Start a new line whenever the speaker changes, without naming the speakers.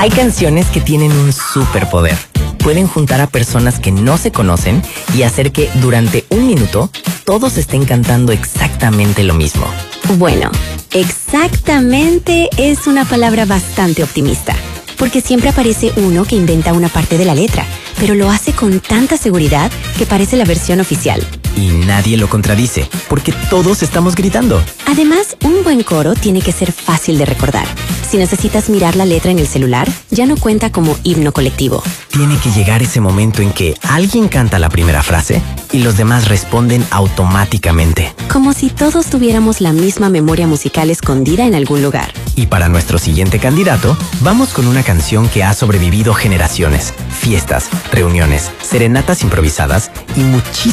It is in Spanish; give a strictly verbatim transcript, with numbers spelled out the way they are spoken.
Hay canciones que tienen un superpoder. Pueden juntar a personas que no se conocen y hacer que durante un minuto todos estén cantando exactamente lo mismo.
Bueno, exactamente es una palabra bastante optimista, porque siempre aparece uno que inventa una parte de la letra, pero lo hace con tanta seguridad que parece la versión oficial.
Y nadie lo contradice, porque todos estamos gritando.
Además, un buen coro tiene que ser fácil de recordar. Si necesitas mirar la letra en el celular, ya no cuenta como himno colectivo.
Tiene que llegar ese momento en que alguien canta la primera frase y los demás responden automáticamente.
Como si todos tuviéramos la misma memoria musical escondida en algún lugar.
Y para nuestro siguiente candidato, vamos con una canción que ha sobrevivido generaciones, fiestas, reuniones, serenatas improvisadas y muchísimas